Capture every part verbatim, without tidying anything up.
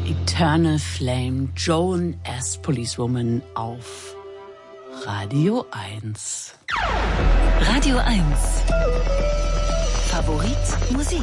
Eternal Flame, Joan as Policewoman auf Radio eins. Radio eins. Favorit Musik.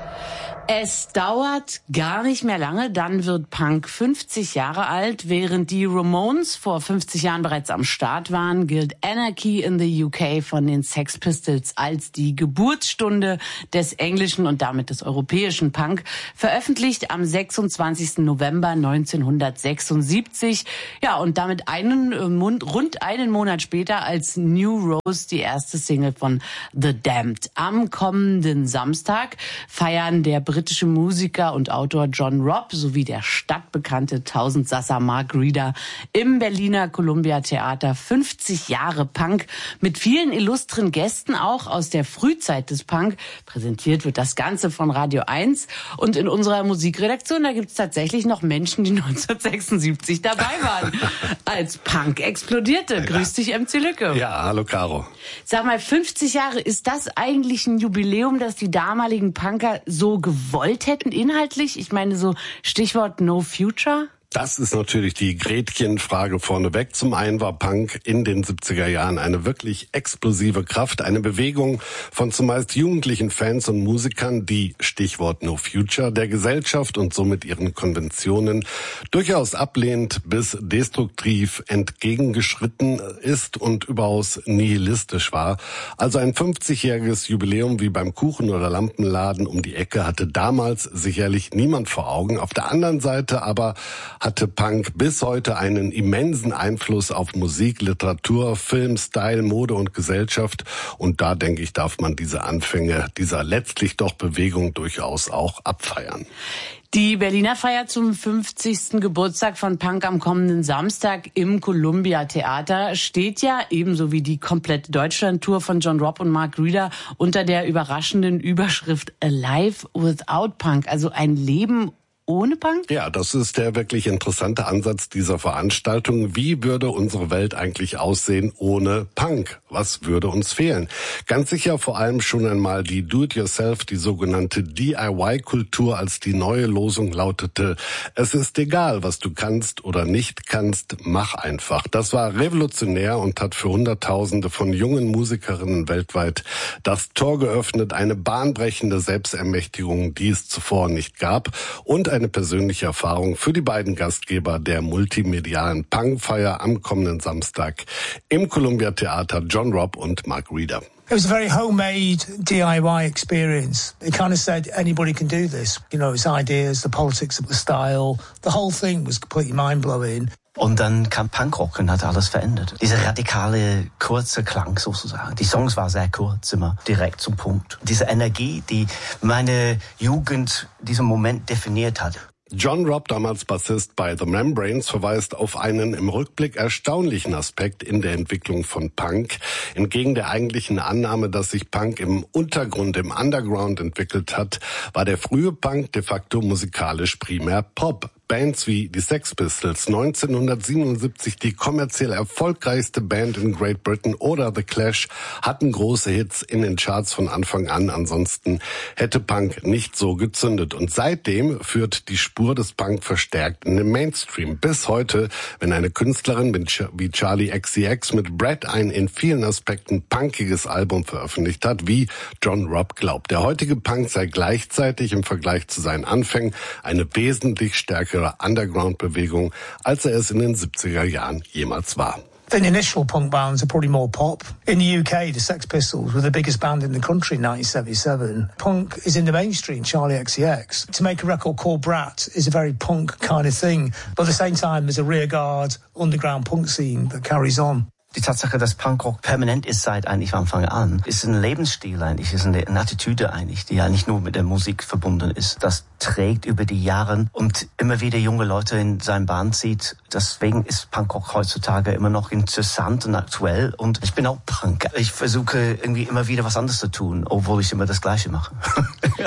Es dauert gar nicht mehr lange, dann wird Punk fünfzig Jahre alt. Während die Ramones vor fünfzig Jahren bereits am Start waren, gilt Anarchy in the U K von den Sex Pistols als die Geburtsstunde des englischen und damit des europäischen Punk, veröffentlicht am sechsundzwanzigsten November neunzehnhundertsechsundsiebzig. Ja, und damit einen rund einen Monat später als New Rose die erste Single von The Damned. Am kommenden Samstag feiern der britische Musiker und Autor John Robb sowie der stadtbekannte Tausendsasser Mark Reeder im Berliner Columbia Theater fünfzig Jahre Punk mit vielen illustren Gästen auch aus der Frühzeit des Punk. Präsentiert wird das Ganze von Radio eins und in unserer Musikredaktion, da gibt es tatsächlich noch Menschen, die neunzehnhundertsechsundsiebzig dabei waren, als Punk explodierte. Grüß dich, M C Lücke. Ja, hallo Caro. Sag mal, fünfzig Jahre, ist das eigentlich ein Jubiläum, das die damaligen Punker so gewollt hätten inhaltlich? Ich meine so Stichwort No Future? Das ist natürlich die Gretchenfrage vorneweg. Zum einen war Punk in den siebziger Jahren eine wirklich explosive Kraft, eine Bewegung von zumeist jugendlichen Fans und Musikern, die, Stichwort No Future, der Gesellschaft und somit ihren Konventionen durchaus ablehnend bis destruktiv entgegengeschritten ist und überaus nihilistisch war. Also ein fünfzigjähriges Jubiläum wie beim Kuchen- oder Lampenladen um die Ecke hatte damals sicherlich niemand vor Augen. Auf der anderen Seite aber hatte Punk bis heute einen immensen Einfluss auf Musik, Literatur, Film, Style, Mode und Gesellschaft. Und da, denke ich, darf man diese Anfänge dieser letztlich doch Bewegung durchaus auch abfeiern. Die Berliner Feier zum fünfzigsten Geburtstag von Punk am kommenden Samstag im Columbia Theater steht ja, ebenso wie die komplette Deutschland-Tour von John Robb und Mark Reeder, unter der überraschenden Überschrift Alive Without Punk, also ein Leben ohne Punk? Ja, das ist der wirklich interessante Ansatz dieser Veranstaltung. Wie würde unsere Welt eigentlich aussehen ohne Punk? Was würde uns fehlen? Ganz sicher vor allem schon einmal die Do-it-yourself, die sogenannte D I Y-Kultur, als die neue Losung lautete: Es ist egal, was du kannst oder nicht kannst, mach einfach. Das war revolutionär und hat für Hunderttausende von jungen Musikerinnen weltweit das Tor geöffnet, eine bahnbrechende Selbstermächtigung, die es zuvor nicht gab, und eine persönliche Erfahrung für die beiden Gastgeber der multimedialen Punkfeier am kommenden Samstag im Columbia Theater, John Robb und Mark Reeder. It was a very homemade D I Y experience. It kind of said anybody can do this. You know, its ideas, the politics of the style, the whole thing was completely mind-blowing. Und dann kam Punkrock und hat alles verändert. Dieser radikale, kurze Klang sozusagen. Die Songs waren sehr kurz, immer direkt zum Punkt. Diese Energie, die meine Jugend, diesen Moment definiert hat. John Robb, damals Bassist bei The Membranes, verweist auf einen im Rückblick erstaunlichen Aspekt in der Entwicklung von Punk. Entgegen der eigentlichen Annahme, dass sich Punk im Untergrund, im Underground entwickelt hat, war der frühe Punk de facto musikalisch primär Pop. Bands wie die Sex Pistols, neunzehnhundertsiebenundsiebzig die kommerziell erfolgreichste Band in Great Britain, oder The Clash hatten große Hits in den Charts von Anfang an. Ansonsten hätte Punk nicht so gezündet. Und seitdem führt die Spur des Punk verstärkt in den Mainstream. Bis heute, wenn eine Künstlerin wie Charli X C X mit Brad ein in vielen Aspekten punkiges Album veröffentlicht hat, wie John Robb glaubt. Der heutige Punk sei gleichzeitig im Vergleich zu seinen Anfängen eine wesentlich stärkere Underground-Bewegung, als er es in den siebziger Jahren jemals war. The initial punk bands are probably more pop. In the U K, the Sex Pistols were the biggest band in the country in nineteen seventy-seven. Punk is in the mainstream, Charli X C X. To make a record called Brat is a very punk kind of thing. But at the same time, there's a rearguard underground punk scene that carries on. Die Tatsache, dass Punkrock permanent ist seit eigentlich Anfang an, ist ein Lebensstil eigentlich, ist eine, eine Attitüde eigentlich, die ja nicht nur mit der Musik verbunden ist. Das trägt über die Jahre und immer wieder junge Leute in seinem Band zieht. Deswegen ist Punkrock heutzutage immer noch interessant und aktuell. Und ich bin auch Punk. Ich versuche irgendwie immer wieder was anderes zu tun, obwohl ich immer das Gleiche mache.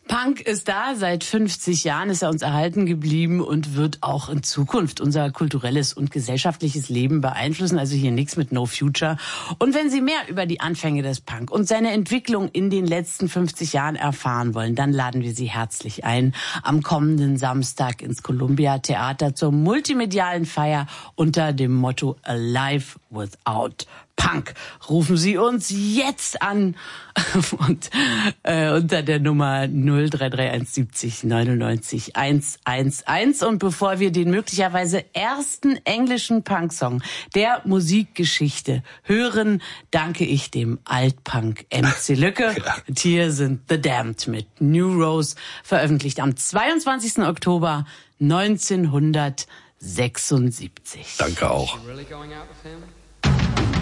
Punk ist da, seit fünfzig Jahren ist er uns erhalten geblieben und wird auch in Zukunft unser kulturelles und gesellschaftliches Leben beeinflussen. Also hier nichts mit No Future. Und wenn Sie mehr über die Anfänge des Punk und seine Entwicklung in den letzten fünfzig Jahren erfahren wollen, dann laden wir Sie herzlich ein am kommenden Samstag ins Columbia Theater zur multimedialen Feier unter dem Motto Alive Without Punk. Rufen Sie uns jetzt an und äh, unter der Nummer null drei drei eins siebzig neunundneunzig hundertelf. Und bevor wir den möglicherweise ersten englischen Punksong der Musikgeschichte hören, danke ich dem Altpunk M C Lücke. Ja. Und hier sind The Damned mit New Rose, veröffentlicht am zweiundzwanzigsten Oktober neunzehnhundertsechsundsiebzig. Danke auch.